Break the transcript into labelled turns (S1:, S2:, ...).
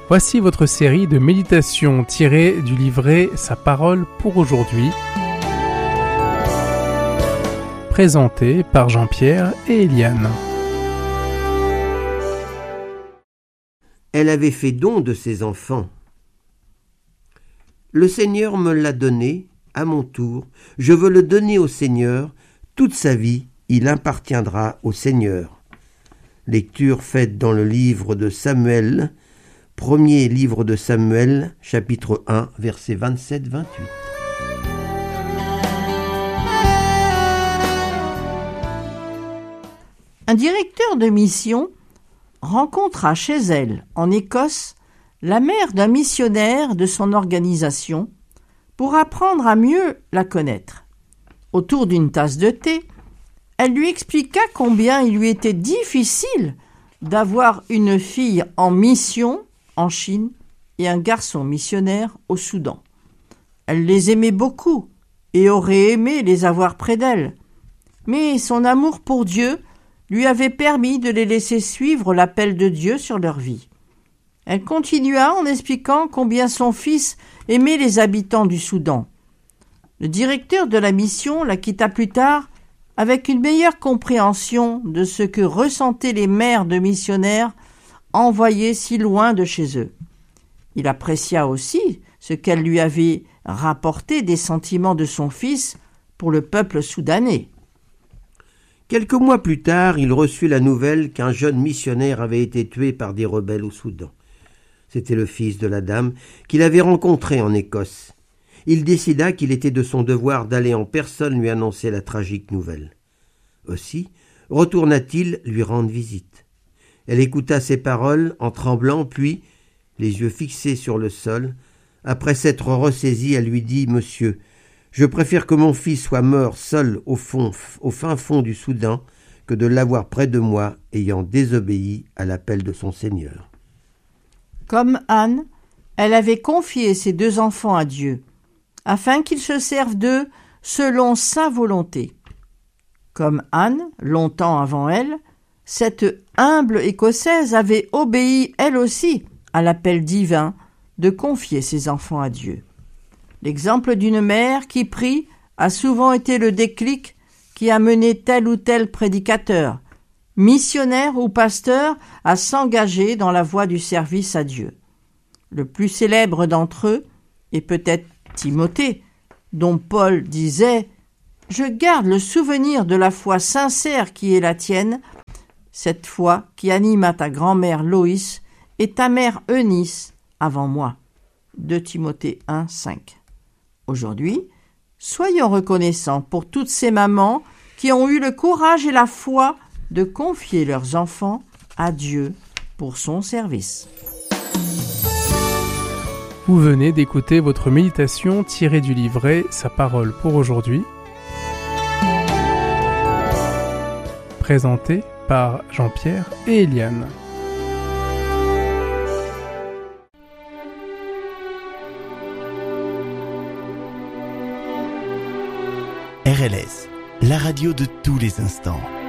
S1: Voici votre série de méditations tirées du livret Sa parole pour aujourd'hui, présentée par Jean-Pierre et Eliane.
S2: Elle avait fait don de ses enfants. Le Seigneur me l'a donné, à mon tour, je veux le donner au Seigneur, toute sa vie, il appartiendra au Seigneur. Lecture faite dans le livre de Samuel, premier livre de Samuel, chapitre 1, versets 27-28.
S3: Un directeur de mission rencontra chez elle, en Écosse, la mère d'un missionnaire de son organisation pour apprendre à mieux la connaître. Autour d'une tasse de thé, elle lui expliqua combien il lui était difficile d'avoir une fille en mission en Chine et un garçon missionnaire au Soudan. Elle les aimait beaucoup et aurait aimé les avoir près d'elle, mais son amour pour Dieu lui avait permis de les laisser suivre l'appel de Dieu sur leur vie. Elle continua en expliquant combien son fils aimait les habitants du Soudan. Le directeur de la mission la quitta plus tard avec une meilleure compréhension de ce que ressentaient les mères de missionnaires envoyés si loin de chez eux. Il apprécia aussi ce qu'elle lui avait rapporté des sentiments de son fils pour le peuple soudanais.
S2: Quelques mois plus tard, il reçut la nouvelle qu'un jeune missionnaire avait été tué par des rebelles au Soudan. C'était le fils de la dame qu'il avait rencontré en Écosse. Il décida qu'il était de son devoir d'aller en personne lui annoncer la tragique nouvelle. Aussi retourna-t-il lui rendre visite. Elle écouta ses paroles en tremblant, puis, les yeux fixés sur le sol, après s'être ressaisie, elle lui dit « Monsieur, je préfère que mon fils soit mort seul au fin fond du Soudan que de l'avoir près de moi, ayant désobéi à l'appel de son Seigneur. »
S3: Comme Anne, elle avait confié ses 2 enfants à Dieu, afin qu'il se serve d'eux selon sa volonté. Comme Anne, longtemps avant elle, cette humble Écossaise avait obéi elle aussi à l'appel divin de confier ses enfants à Dieu. L'exemple d'une mère qui prie a souvent été le déclic qui a mené tel ou tel prédicateur, missionnaire ou pasteur à s'engager dans la voie du service à Dieu. Le plus célèbre d'entre eux est peut-être Timothée, dont Paul disait « Je garde le souvenir de la foi sincère qui est la tienne, cette foi qui anima ta grand-mère Loïs et ta mère Eunice avant moi. » 2 Timothée 1, 5. Aujourd'hui, soyons reconnaissants pour toutes ces mamans qui ont eu le courage et la foi de confier leurs enfants à Dieu pour son service.
S1: Vous venez d'écouter votre méditation tirée du livret Sa parole pour aujourd'hui, présentée par Jean-Pierre et Eliane.
S4: RLS, la radio de tous les instants.